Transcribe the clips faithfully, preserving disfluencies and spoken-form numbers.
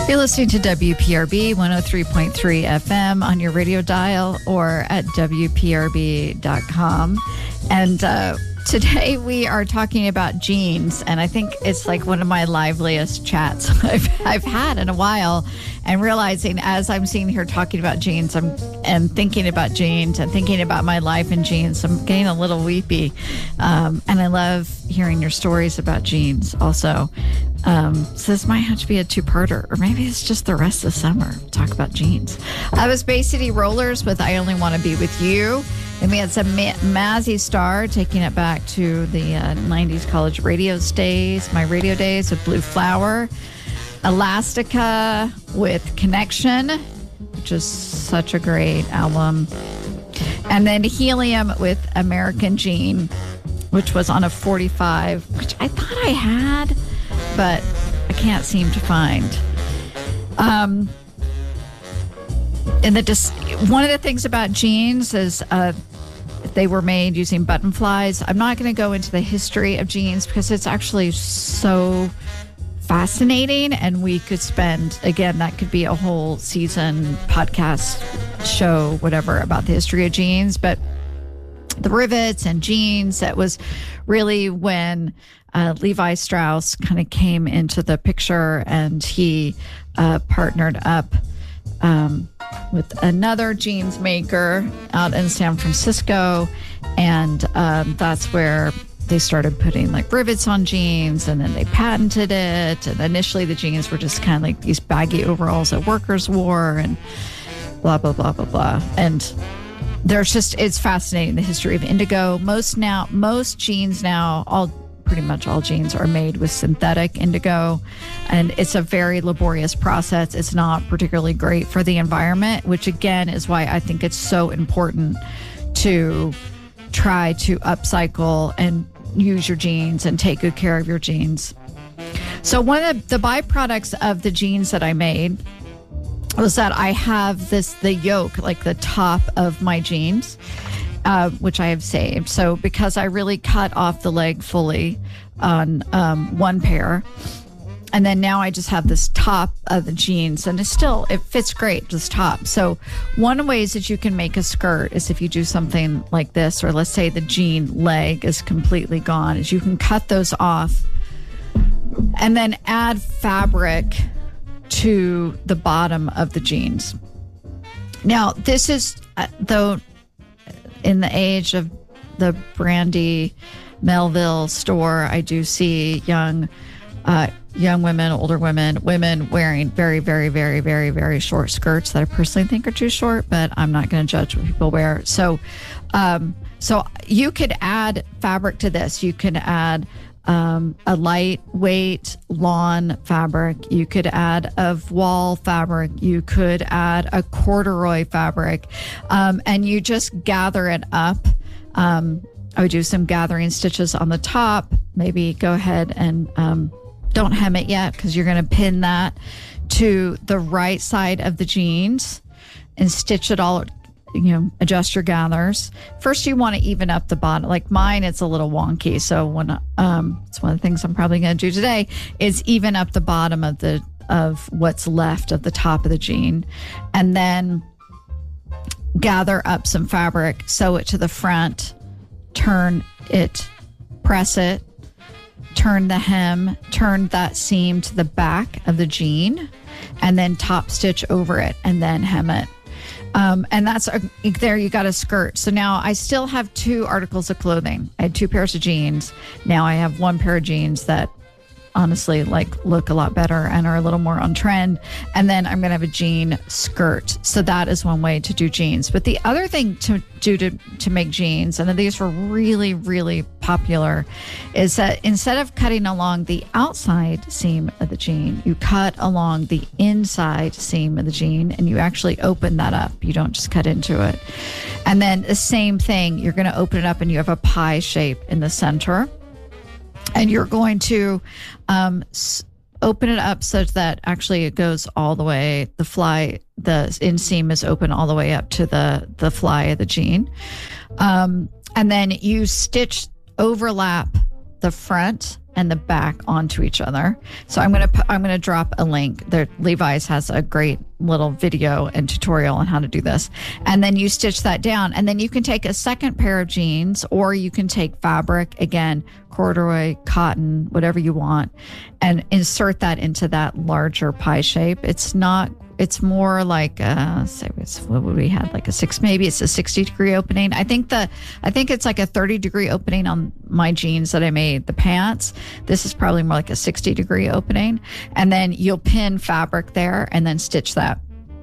You're listening to W P R B one oh three point three F M on your radio dial or at W P R B dot com. And uh, today we are talking about jeans. And I think it's like one of my liveliest chats I've, I've had in a while. And realizing as I'm sitting here talking about jeans, I'm and thinking about jeans and thinking about my life in jeans, I'm getting a little weepy. Um, and I love hearing your stories about jeans also. Um, so this might have to be a two-parter, or maybe it's just the rest of the summer. Talk about jeans. I was Bay City Rollers with I Only Want to Be With You. And we had some Ma- Mazzy Star taking it back to the uh, nineties college radio days, my radio days with Blue Flower. Elastica with Connection, which is such a great album. And then Helium with American Jean, which was on a forty-five, which I thought I had, but I can't seem to find. Um, and the dis- one of the things about jeans is uh, they were made using button flies. I'm not going to go into the history of jeans because it's actually so fascinating, and we could spend, again, that could be a whole season podcast show, whatever, about the history of jeans. But the rivets and jeans, that was really when uh, Levi Strauss kind of came into the picture, and he uh, partnered up um, with another jeans maker out in San Francisco, and um, that's where they started putting like rivets on jeans, and then they patented it. And initially the jeans were just kind of like these baggy overalls that workers wore, and blah, blah, blah, blah, blah. And there's just, it's fascinating, the history of indigo. Most now, most jeans now, all pretty much all jeans are made with synthetic indigo, and it's a very laborious process. It's not particularly great for the environment, which again is why I think it's so important to try to upcycle and use your jeans and take good care of your jeans. So one of the, the byproducts of the jeans that I made was that I have this, the yoke, like the top of my jeans, uh, which I have saved. So because I really cut off the leg fully on um, one pair, and then now I just have this top of the jeans, and it's still, it fits great, this top. So one of the ways that you can make a skirt is if you do something like this, or let's say the jean leg is completely gone, is you can cut those off and then add fabric to the bottom of the jeans. Now, this is, uh, though, in the age of the Brandy Melville store, I do see young uh, young women, older women, women wearing very, very, very, very, very short skirts that I personally think are too short, but I'm not going to judge what people wear. So, um, so you could add fabric to this. You can add um, a lightweight lawn fabric. You could add a voile fabric. You could add a corduroy fabric, um, and you just gather it up. Um, I would do some gathering stitches on the top. Maybe go ahead and um, don't hem it yet, because you're going to pin that to the right side of the jeans and stitch it all, you know, adjust your gathers. First, you want to even up the bottom. Like mine, it's a little wonky. So when, um, it's one of the things I'm probably going to do today is even up the bottom of the, of what's left of the top of the jean, and then gather up some fabric, sew it to the front, turn it, press it, turn the hem, turn that seam to the back of the jean, and then top stitch over it, and then hem it. Um, and that's a, there you got a skirt. So now I still have two articles of clothing. I had two pairs of jeans. Now I have one pair of jeans that honestly like look a lot better and are a little more on trend. And then I'm going to have a jean skirt. So that is one way to do jeans. But the other thing to do to, to make jeans, and these were really, really popular, is that instead of cutting along the outside seam of the jean, you cut along the inside seam of the jean, and you actually open that up. You don't just cut into it. And then the same thing, you're going to open it up and you have a pie shape in the center. And you're going to um, s- open it up such that actually it goes all the way, the fly, the inseam is open all the way up to the, the fly of the jean. Um, and then you stitch, overlap the front and the back onto each other. So I'm going to I'm going to drop a link there. Levi's has a great little video and tutorial on how to do this. And then you stitch that down, and then you can take a second pair of jeans, or you can take fabric, again, corduroy, cotton, whatever you want, and insert that into that larger pie shape. It's not It's more like, uh, say, what would we have? Like a six, maybe it's a sixty degree opening. I think the, I think it's like a thirty degree opening on my jeans that I made, the pants. This is probably more like a sixty degree opening. And then you'll pin fabric there and then stitch that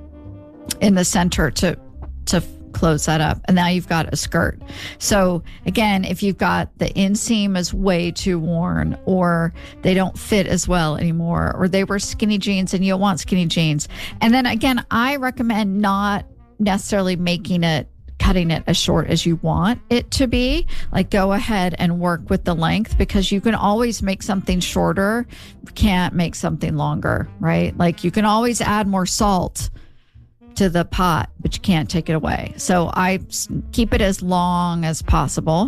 in the center to, to close that up. And now you've got a skirt. So again, if you've got the inseam is way too worn, or they don't fit as well anymore, or they were skinny jeans and you'll want skinny jeans. And then again, I recommend not necessarily making it, cutting it as short as you want it to be. Like, go ahead and work with the length, because you can always make something shorter. You can't make something longer, right? Like, you can always add more salt to the pot, but you can't take it away. So I keep it as long as possible,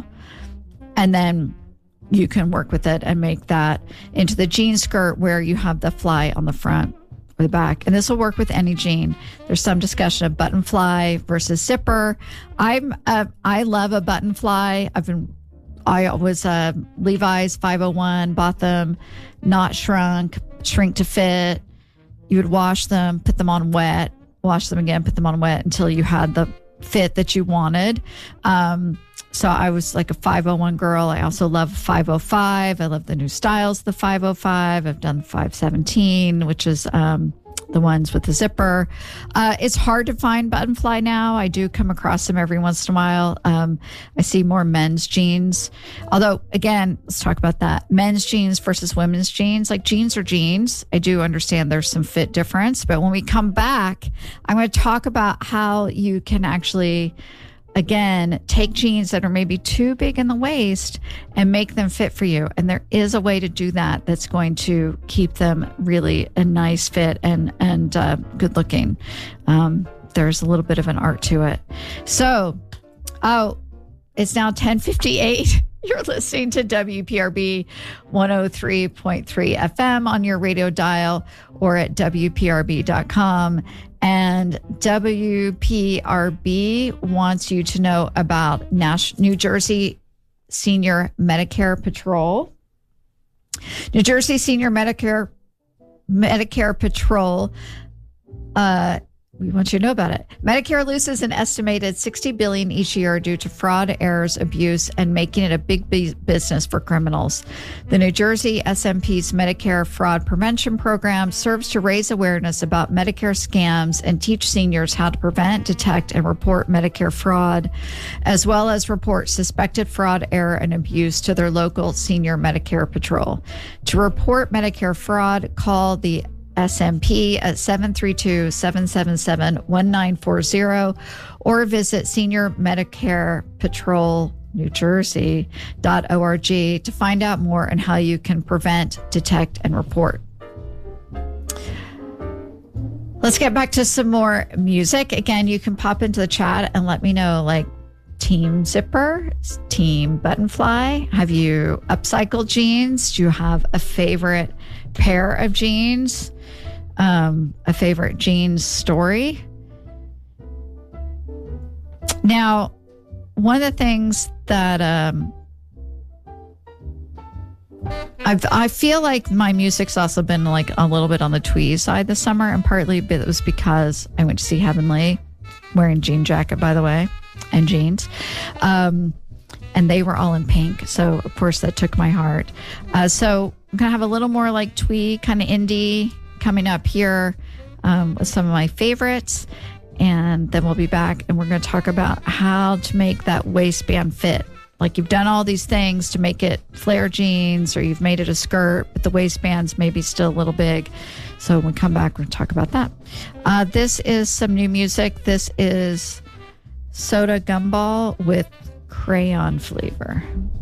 and then you can work with it and make that into the jean skirt where you have the fly on the front or the back. And this will work with any jean. There's some discussion of button fly versus zipper. I'm a, I love a button fly. I've been I was uh, Levi's five oh one, bought them, not shrunk, shrink to fit. You would wash them, put them on wet, wash them again, put them on wet until you had the fit that you wanted. Um, so I was like a five oh one girl. I also love five oh five. I love the new styles, the five oh five. I've done the five seventeen, which is um, the ones with the zipper. Uh, it's hard to find button fly now. I do come across them every once in a while. Um, I see more men's jeans. Although, again, let's talk about that. Men's jeans versus women's jeans. Like, jeans are jeans. I do understand there's some fit difference. But when we come back, I'm going to talk about how you can actually, again, take jeans that are maybe too big in the waist and make them fit for you. And there is a way to do that that's going to keep them really a nice fit and, and uh, good looking. Um, there's a little bit of an art to it. So, oh, it's now ten fifty-eight. You're listening to W P R B one oh three point three F M on your radio dial, or at W P R B dot com. And W P R B wants you to know about Nash- New Jersey Senior Medicare Patrol. New Jersey Senior Medicare Medicare Patrol. Uh, we want you to know about it. Medicare loses an estimated sixty billion dollars each year due to fraud, errors, abuse, and making it a big business for criminals. The New Jersey S M P's Medicare Fraud Prevention Program serves to raise awareness about Medicare scams and teach seniors how to prevent, detect, and report Medicare fraud, as well as report suspected fraud, error, and abuse to their local Senior Medicare Patrol. To report Medicare fraud, call the S M P at seven three two, seven seven seven, one nine four zero or visit Senior Medicare Patrol New Jersey dot org to find out more on how you can prevent, detect, and report. Let's get back to some more music. Again, you can pop into the chat and let me know, like, team zipper, team button fly. Have you upcycled jeans? Do you have a favorite pair of jeans? Um, a favorite jeans story? Now, one of the things that um, I've, I feel like my music's also been like a little bit on the twee side this summer, and partly it was because I went to see Heavenly, wearing jean jacket, by the way, and jeans. Um, and they were all in pink. So, of course, that took my heart. Uh, so I'm going to have a little more like twee, kind of indie coming up here um, with some of my favorites. And then we'll be back and we're going to talk about how to make that waistband fit. Like, you've done all these things to make it flare jeans, or you've made it a skirt, but the waistband's maybe still a little big. So when we come back, we're going to talk about that. Uh, this is some new music. This is Soda Gumball with Crayon Flavor.